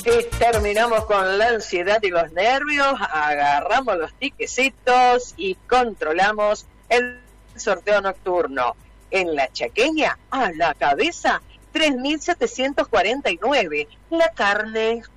Y terminamos con la ansiedad y los nervios, agarramos los tiquecitos y controlamos el sorteo nocturno. En la chaqueña, a la cabeza, 3.749. La carne